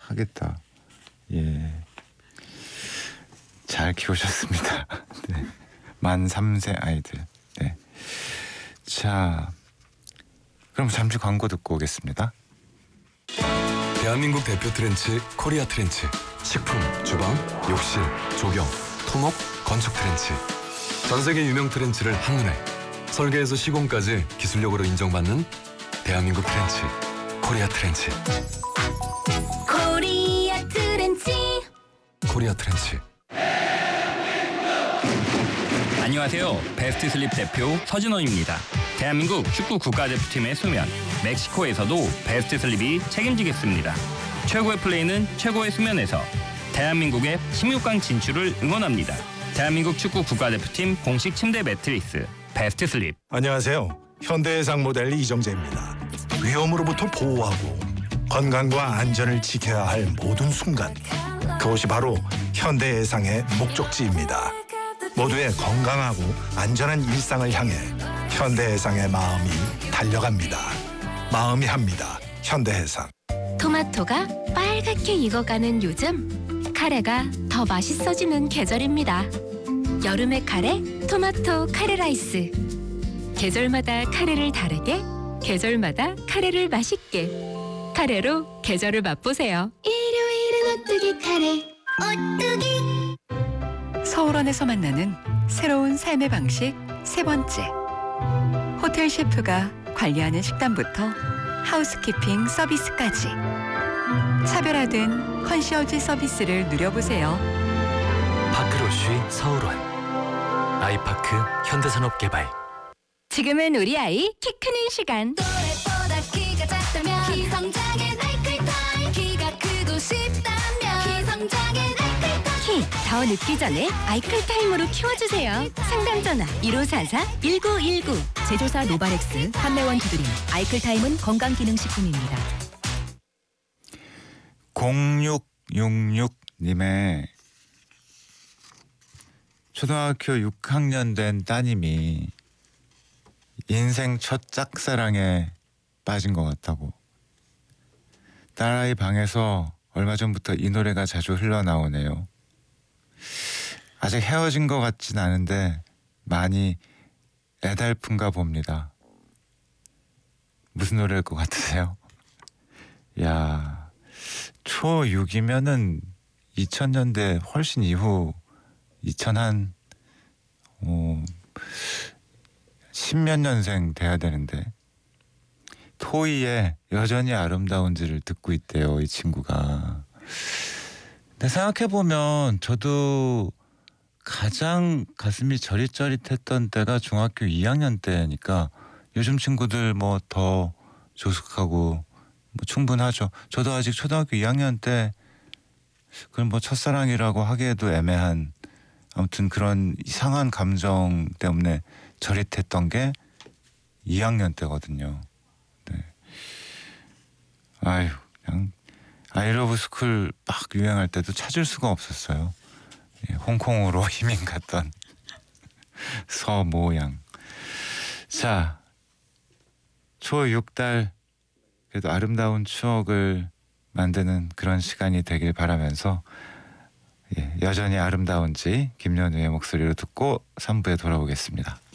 하겠다. 예. 잘 키우셨습니다. 네. 만 3세 아이들. 네. 자, 그럼 잠시 광고 듣고 오겠습니다. 대한민국 대표 트렌치 코리아 트렌치. 식품, 주방, 욕실, 조경, 토목, 건축 트렌치. 전 세계 유명 트렌치를 한눈에 설계에서 시공까지 기술력으로 인정받는 대한민국 트렌치 코리아 트렌치. 코리아 트렌치. 코리아 트렌치. 안녕하세요. 베스트 슬립 대표 서진원입니다. 대한민국 축구 국가대표팀의 수면, 멕시코에서도 베스트 슬립이 책임지겠습니다. 최고의 플레이는 최고의 수면에서. 대한민국의 16강 진출을 응원합니다. 대한민국 축구 국가대표팀 공식 침대 매트리스 베스트 슬립. 안녕하세요. 현대해상 모델 이정재입니다. 위험으로부터 보호하고 건강과 안전을 지켜야 할 모든 순간, 그것이 바로 현대해상의 목적지입니다. 모두의 건강하고 안전한 일상을 향해 현대해상의 마음이 달려갑니다. 마음이 합니다. 현대해상. 토마토가 빨갛게 익어가는 요즘, 카레가 더 맛있어지는 계절입니다. 여름의 카레, 토마토 카레 라이스. 계절마다 카레를 다르게, 계절마다 카레를 맛있게. 카레로 계절을 맛보세요. 일요일은 오뚜기 카레. 오뚜기. 서울원에서 만나는 새로운 삶의 방식 세 번째. 호텔 셰프가 관리하는 식단부터 하우스키핑 서비스까지 차별화된 컨시어지 서비스를 누려보세요. 파크로쉬 서울원. 아이파크 현대산업개발. 지금은 우리 아이 키 크는 시간. 또래보다 키가 작다면 키성장엔 아이클타임. 키가 크고 싶다면 키성장엔 아이클타임. 키 더 늦기 전에 아이클타임으로 키워주세요. 상담 전화 1544-1919. 제조사 노바렉스, 판매원 두드림. 아이클타임은 건강기능식품입니다. 0666님의 초등학교 6학년 된 따님이 인생 첫 짝사랑에 빠진 것 같다고. 딸아이 방에서 얼마 전부터 이 노래가 자주 흘러나오네요. 아직 헤어진 것 같진 않은데 많이 애달픈가 봅니다. 무슨 노래일 것 같으세요? 야, 초6이면은 2000년대 훨씬 이후 2000한 10몇 년생 돼야 되는데 토이의 여전히 아름다운지를 듣고 있대요, 이 친구가. 근데 생각해보면 저도 가장 가슴이 저릿저릿했던 때가 중학교 2학년 때니까 요즘 친구들 뭐 더 조숙하고 뭐 충분하죠. 저도 아직 초등학교 2학년 때 그건 뭐 첫사랑이라고 하기에도 애매한, 아무튼 그런 이상한 감정 때문에 저릿했던 게 2학년 때거든요. 네. 아유, 그냥 아이러브 스쿨 막 유행할 때도 찾을 수가 없었어요. 예, 홍콩으로 이민 갔던 서모양. 자, 초6딸 그래도 아름다운 추억을 만드는 그런 시간이 되길 바라면서, 예, 여전히 아름다운지 김연우의 목소리로 듣고 3부에 돌아오겠습니다.